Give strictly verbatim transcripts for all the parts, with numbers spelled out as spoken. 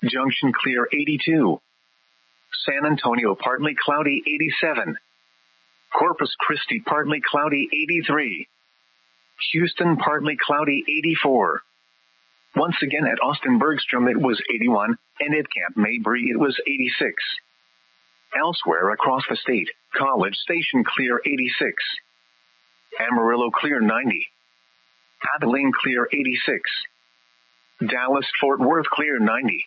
Junction clear eighty-two. San Antonio partly cloudy eighty-seven. Corpus Christi partly cloudy eighty-three. Houston partly cloudy eighty-four. Once again at Austin Bergstrom it was eighty-one, and at Camp Mabry it was eighty-six. Elsewhere across the state, College Station clear eighty-six. Amarillo clear ninety. Abilene clear eighty-six. Dallas Fort Worth clear ninety.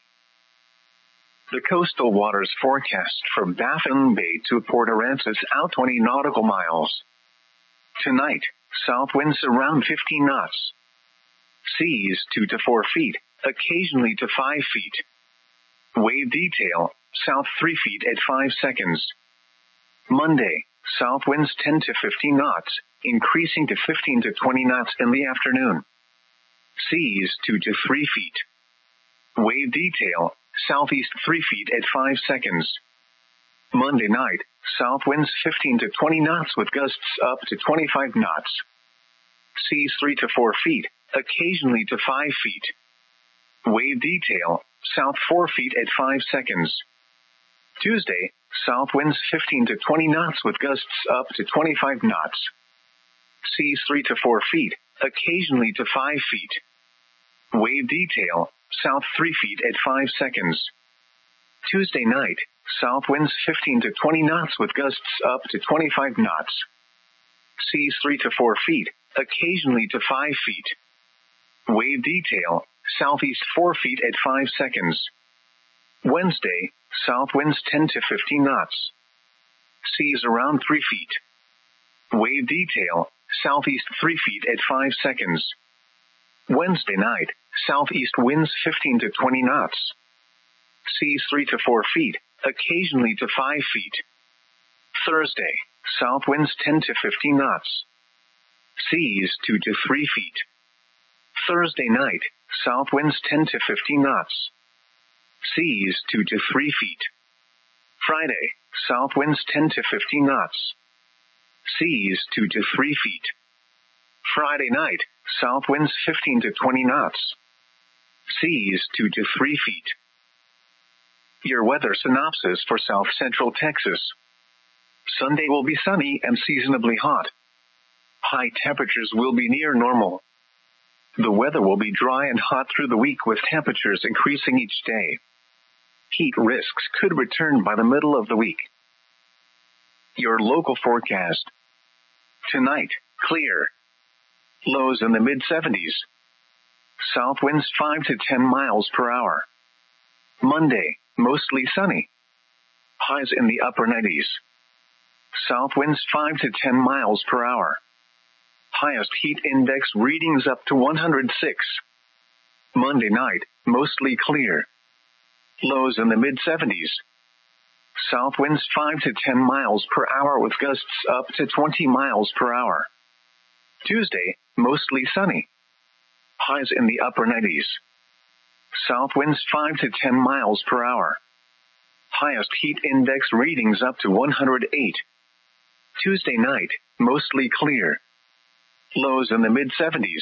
The coastal waters forecast from Baffin Bay to Port Aransas out twenty nautical miles. Tonight, south winds around fifteen knots. Seas two to four feet, occasionally to five feet. Wave detail, south three feet at five seconds. Monday, south winds ten to fifteen knots, increasing to fifteen to twenty knots in the afternoon. Seas two to three feet. Wave detail, southeast three feet at five seconds. Monday night, south winds fifteen to twenty knots with gusts up to twenty-five knots. Seas three to four feet, occasionally to five feet. Wave detail, south four feet at five seconds. Tuesday, south winds fifteen to twenty knots with gusts up to twenty-five knots. Seas three to four feet, occasionally to five feet. Wave detail, south three feet at five seconds. Tuesday night, south winds fifteen to twenty knots with gusts up to twenty-five knots. Seas three to four feet, occasionally to five feet. Wave detail, southeast four feet at five seconds. Wednesday, south winds ten to fifteen knots. Seas around three feet. Wave detail, southeast three feet at five seconds. Wednesday night, southeast winds fifteen to twenty knots. Seas three to four feet, occasionally to five feet. Thursday, south winds ten to fifteen knots. Seas two to three feet. Thursday night, south winds ten to fifteen knots. Seas two to three feet. Friday, south winds ten to fifteen knots. Seas two to three feet. Friday night, south winds fifteen to twenty knots. Seas two to three feet. Your weather synopsis for South Central Texas. Sunday will be sunny and seasonably hot. High temperatures will be near normal. The weather will be dry and hot through the week with temperatures increasing each day. Heat risks could return by the middle of the week. Your local forecast. Tonight, clear. Lows in the mid seventies. South winds five to ten miles per hour. Monday, mostly sunny. Highs in the upper nineties. South winds five to ten miles per hour. Highest heat index readings up to one hundred six. Monday night, mostly clear. Lows in the mid seventies. South winds five to ten miles per hour with gusts up to twenty miles per hour. Tuesday, mostly sunny. Highs in the upper nineties. South winds five to ten miles per hour. Highest heat index readings up to one hundred eight. Tuesday night, mostly clear. Lows in the mid seventies.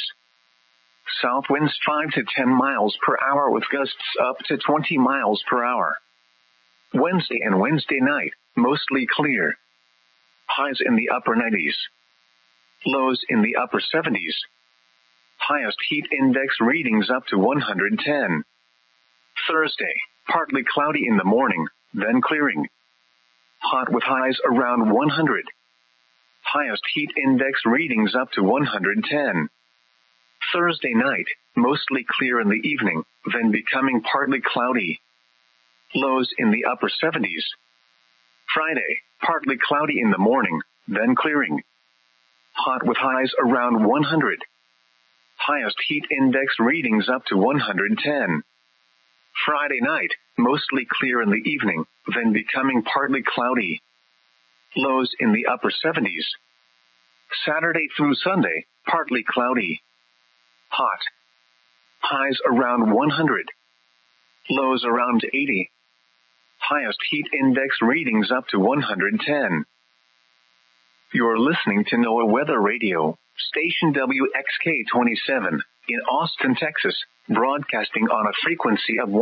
South winds five to ten miles per hour with gusts up to twenty miles per hour. Wednesday and Wednesday night, mostly clear. Highs in the upper nineties. Lows in the upper seventies. Highest heat index readings up to one hundred ten. Thursday, partly cloudy in the morning, then clearing. Hot with highs around one hundred. Highest heat index readings up to one hundred ten. Thursday night, mostly clear in the evening, then becoming partly cloudy. Lows in the upper seventies. Friday, partly cloudy in the morning, then clearing. Hot with highs around one hundred. Highest heat index readings up to one hundred ten. Friday night, mostly clear in the evening, then becoming partly cloudy. Lows in the upper seventies. Saturday through Sunday, partly cloudy. Hot. Highs around one hundred. Lows around eighty. Highest heat index readings up to one hundred ten. You're listening to NOAA Weather Radio, station W X K twenty-seven, in Austin, Texas, broadcasting on a frequency of